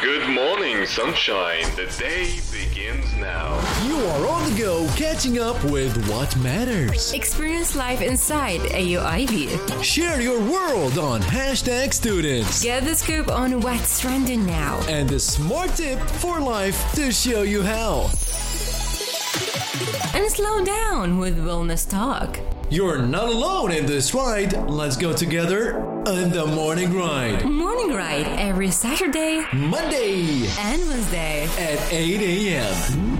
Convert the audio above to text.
Good morning, sunshine. The day begins now. You are on the go, catching up with what matters. Experience life inside AUIV. Share your world on Hashtag Students. Get the scoop on what's trending now. And the smart tip for life to show you how. And slow down with Wellness Talk. You're not alone in this ride. Let's go together on the Morning Ride. Morning Ride every Saturday, Monday and Wednesday at 8 a.m.